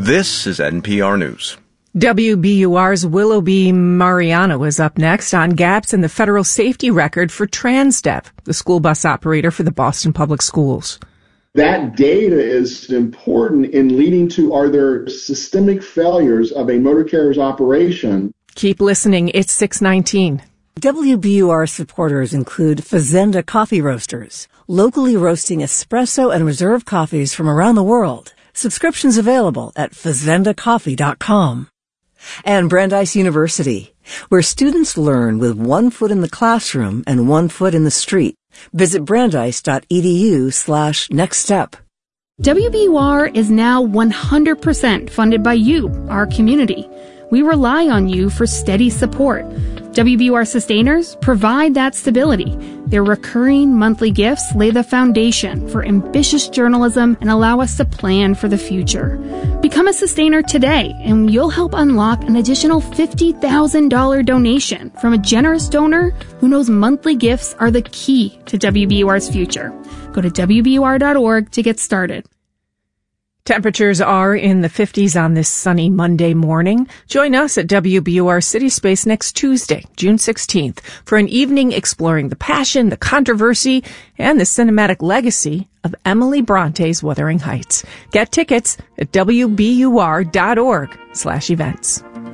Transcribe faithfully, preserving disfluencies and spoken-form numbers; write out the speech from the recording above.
This is N P R News. W B U R's Willoughby Mariano is up next on gaps in the federal safety record for Transdev, the school bus operator for the Boston Public Schools. That data is important in leading to, are there systemic failures of a motor carrier's operation? Keep listening. It's six nineteen. W B U R supporters include Fazenda Coffee Roasters, locally roasting espresso and reserve coffees from around the world. Subscriptions available at fazenda coffee dot com. And Brandeis University, where students learn with one foot in the classroom and one foot in the street. Visit brandeis.edu slash next step. W B U R is now one hundred percent funded by you, our community. We rely on you for steady support. W B U R sustainers provide that stability. Their recurring monthly gifts lay the foundation for ambitious journalism and allow us to plan for the future. Become a sustainer today, and you'll help unlock an additional fifty thousand dollars donation from a generous donor who knows monthly gifts are the key to W B U R's future. Go to W B U R dot org to get started. Temperatures are in the fifties on this sunny Monday morning. Join us at W B U R City Space next Tuesday, June sixteenth, for an evening exploring the passion, the controversy, and the cinematic legacy of Emily Bronte's Wuthering Heights. Get tickets at W B U R dot org slash events.